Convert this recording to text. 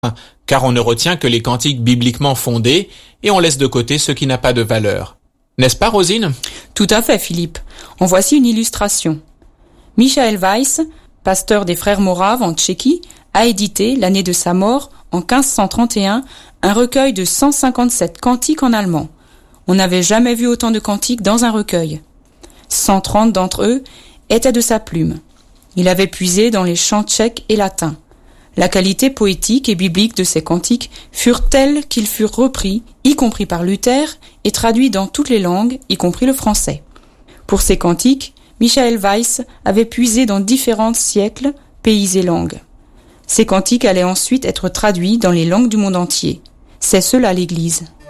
car on ne retient que les cantiques bibliquement fondés et on laisse de côté ce qui n'a pas de valeur. N'est-ce pas, Rosine ? Tout à fait, Philippe. En voici une illustration. Michael Weiss, pasteur des Frères Moraves en Tchéquie, a édité, l'année de sa mort, en 1531, un recueil de 157 cantiques en allemand. On n'avait jamais vu autant de cantiques dans un recueil. 130 d'entre eux étaient de sa plume. Il avait puisé dans les chants tchèques et latins. La qualité poétique et biblique de ces cantiques furent telles qu'ils furent repris, y compris par Luther, et traduits dans toutes les langues, y compris le français. Pour ces cantiques, Michael Weiss avait puisé dans différents siècles, pays et langues. Ces cantiques allaient ensuite être traduits dans les langues du monde entier. C'est cela l'Église.